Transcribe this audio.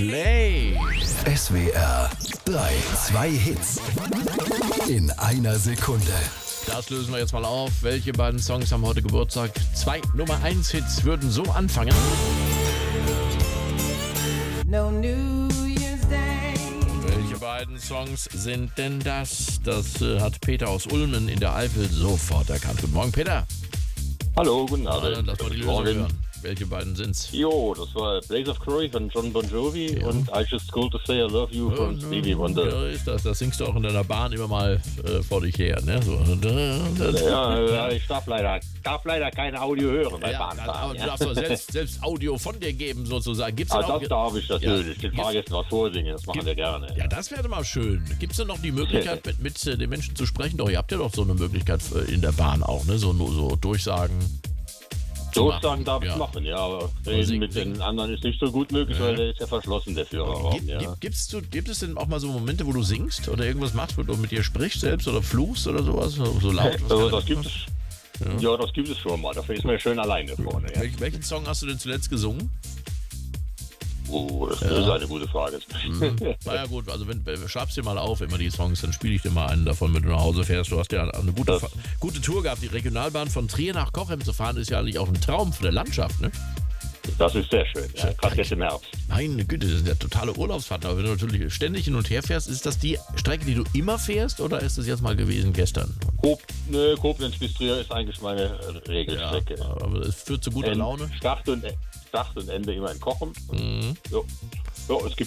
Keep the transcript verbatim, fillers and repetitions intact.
Play. S W R drei, zwei Hits in einer Sekunde. Das lösen wir jetzt mal auf. Welche beiden Songs haben heute Geburtstag? Zwei Nummer eins Hits würden so anfangen. No New Year's Day. Welche beiden Songs sind denn das? Das äh, hat Peter aus Ulmen in der Eifel sofort erkannt. Guten Morgen, Peter. Hallo, guten Abend. Ja, lass mal die Lösung Morgen. hören. Welche beiden sind's? Jo, das war Blaze of Glory von John Bon Jovi Ja. und I Just Called to Say I Love You von Stevie Wonder. Ja, ist das. Das singst du auch in deiner Bahn immer mal äh, vor dich her, ne? So. Ja, ja, ich darf leider, darf leider kein Audio hören bei Ja, Bahnfahren. aber du Ja. darfst doch selbst, selbst Audio von dir geben, sozusagen. Gibt's Ah, denn auch, das darf ich natürlich. Ja. Den Fahrgästen was vorsingen, das machen wir gerne. ja, das wäre mal schön. Gibt es denn noch die Möglichkeit, mit, mit äh, den Menschen zu sprechen? Doch, ihr habt ja doch so eine Möglichkeit äh, in der Bahn auch, ne? So, so Durchsagen. zu Sozusagen machen. darf Ja. ich machen, ja, aber reden singen, mit singen. den anderen ist nicht so gut möglich, Ja. weil der ist ja verschlossen, der Führerraum. Gibt, Ja. gibt, gibt's du, gibt es denn auch mal so Momente, wo du singst oder irgendwas machst, wo du mit dir sprichst selbst oder fluchst oder sowas? So, so laut? Was Also, kann das gibt es. Ja. das gibt es schon mal. Dafür ist man ja schön alleine vorne. Ja. Welch, welchen Song hast du denn zuletzt gesungen? Oh, das ist eine gute Frage. Na ja gut, also wenn, wenn schreibst dir mal auf, immer die Songs, dann spiele ich dir mal einen davon, wenn du nach Hause fährst. Du hast ja eine gute, Das- Fa- gute Tour gehabt. Die Regionalbahn von Trier nach Cochem zu fahren, ist ja eigentlich auch ein Traum für der Landschaft, ne? Das ist sehr schön. Ja, gerade jetzt im Herbst. Meine Güte, das sind ja totale Urlaubsfahrten. Aber wenn du natürlich ständig hin und her fährst, ist das die Strecke, die du immer fährst oder ist das jetzt mal gewesen gestern? Kop, ne, Koblenz bis Trier ist eigentlich meine äh, Regelstrecke. aber es führt zu guter Ähm, Laune. Start und, Start und Ende immer in Kochen. Mhm. So. So, es gibt